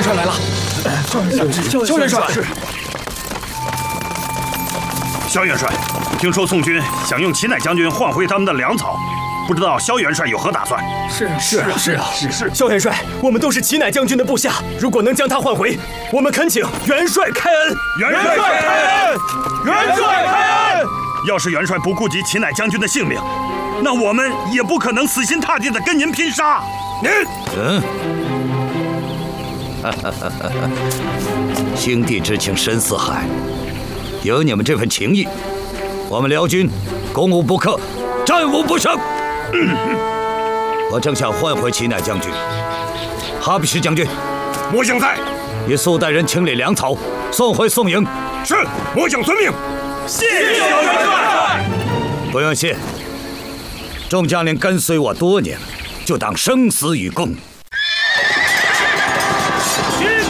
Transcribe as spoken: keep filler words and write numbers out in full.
帅来了。萧元帅，是。 萧元帅，听说宋军想用齐乃将军换回他们的粮草，不知道萧元帅有何打算？ 是是是啊是是。萧元帅，我们都是齐乃将军的部下，如果能将他换回，我们恳请元帅开恩。 元帅开恩！元帅开恩！要是元帅不顾及齐乃将军的性命，那我们也不可能死心塌地的跟您拼杀。您， 嗯，兄弟之情深似海，有你们这份情谊，我们辽军攻无不克，战无不胜。嗯、我正想换回齐乃将军，哈比什将军， 末将在， 与苏代人清理粮草，送回宋营。 是，末将遵命。谢谢萧元帅。 不用谢，众将领跟随我多年了，就当生死与共。